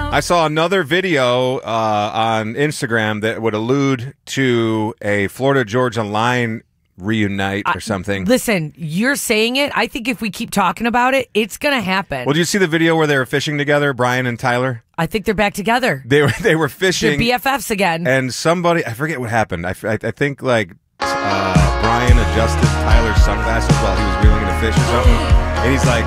I saw another video on Instagram that would allude to a Florida Georgia Line reunite or something. Listen, you're saying it. I think if we keep talking about it, it's going to happen. Well, did you see the video where they were fishing together, Brian and Tyler? I think they're back together. They were fishing. They're BFFs again. And somebody, I forget what happened. I think like Brian adjusted Tyler's sunglasses while he was reeling in a fish or something. And he's like,